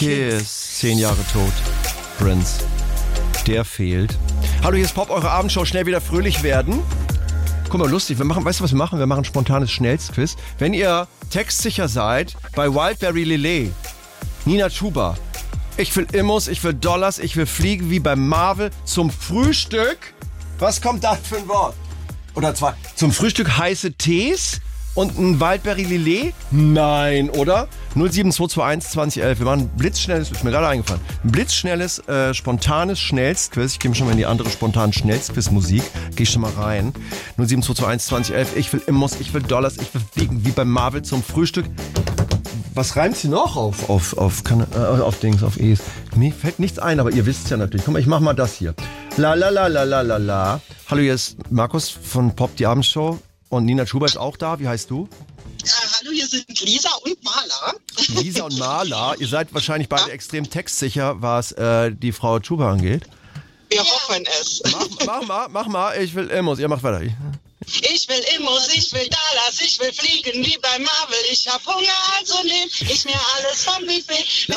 Kiss. 10 Jahre tot. Prince. Der fehlt. Hallo, hier ist Pop, eure Abendshow. Schnell wieder fröhlich werden. Guck mal, lustig. Weißt du, was wir machen? Wir machen ein spontanes Schnellstquiz. Wenn ihr textsicher seid, bei Wildberry Lillet, Nina Chuba. Ich will Immos, ich will Dollars, ich will fliegen wie bei Marvel zum Frühstück. Was kommt da für ein Wort? Oder zwei. Zum Frühstück heiße Tees und ein Wildberry Lillet? Nein, oder? 07221 2011. Wir machen ein blitzschnelles, ist mir gerade eingefallen, ein blitzschnelles, spontanes Schnellstquiz. Ich gehe schon mal in die andere spontanen Schnellstquiz-Musik. Gehe schon mal rein. 07221 2011. Ich will Immos, ich will Dollars, ich will fliegen wie bei Marvel zum Frühstück. Was reimt sie noch auf Dings, auf E's? Mir fällt nichts ein, aber ihr wisst es ja natürlich. Guck mal, ich mach mal das hier. La la la la la la la. Hallo, hier ist Markus von Pop, die Abendshow. Und Nina Chuba ist auch da. Wie heißt du? Hallo, hier sind Lisa und Marla. Lisa und Marla. Ihr seid wahrscheinlich beide extrem textsicher, was die Frau Chuba angeht. Wir hoffen es. Mach mal. Ich will Immos. Ihr macht weiter. Ich will Immos, ich will Dollars, ich will fliegen wie bei Marvel. Ich hab Hunger, also nehm ich mir alles vom Buffet.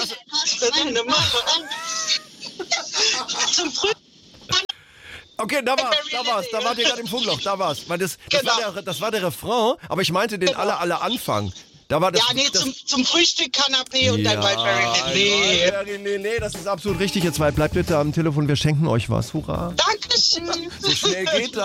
Zum Frühstück. Okay, da war's. Da wart ihr gerade im Funkloch. Da war's. Weil das war der Refrain, aber ich meinte den aller Anfang. Da war das, zum Frühstück Kanapé und dann Wildberry Lillet. Das ist absolut richtig. Ihr zwei bleibt bitte am Telefon. Wir schenken euch was. Hurra. Dankeschön. So schnell geht das.